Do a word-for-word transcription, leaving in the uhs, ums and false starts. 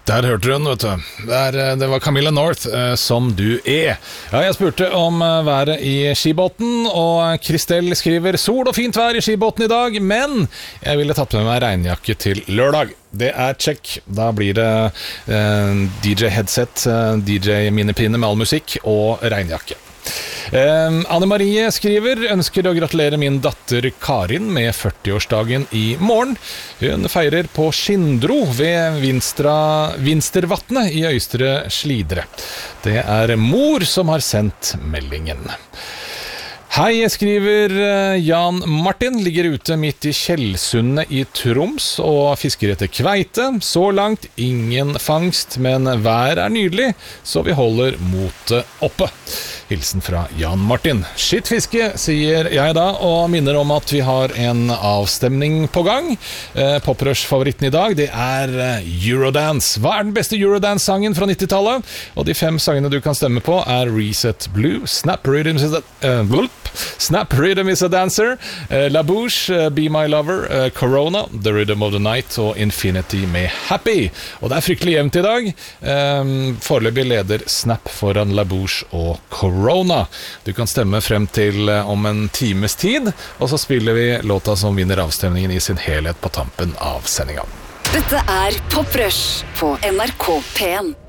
Der hørte du den, vet du. Der, det var Camilla North, eh, som du er. Ja, jeg spurte om eh, været i skibåten, og Kristel skriver sol og fint vær i skibåten i dag, men jeg ville tatt med meg regnjakke til lørdag. Det er check. Da blir det eh, D J-headset, eh, D J-minnepinne med all musikk og regnjakke. Eh, Anne Marie skriver ønsker å gratulere min datter Karin med førtiårsdagen i morgen. Hun feirer på Skindro ved Vinstra, Vinstervatnet i Øystre Slidre. Det er mor som har sendt meldingen. Hei, skriver Jan Martin, ligger ute midt i Kjellsundet i Troms og fisker etter kveite. Så langt ingen fangst, men vær er nydelig, så vi holder motet oppe. Hilsen fra Jan Martin. Shit fiske, sier jeg da, og minner om at vi har en avstemning på gang. Eh, Poprush-favoritten i dag, det er Eurodance. Hva er den beste Eurodance-sangen fra nittitallet? Og de fem sangene du kan stemme på er Reset Blue, Snap Rhythm is a, uh, blulp, Snap Rhythm is a Dancer, uh, La Bouche, uh, Be My Lover, uh, Corona, The Rhythm of the Night og Infinity med Happy. Og det er fryktelig jevnt i dag. Um, foreløpig leder Snap foran La Bouche og Corona. Du kan stemme frem til uh, om en times tid, og så spiller vi låta som vinner avstemningen i sin helhet på tampen av sendinga. Dette er Poprush på N R K P en.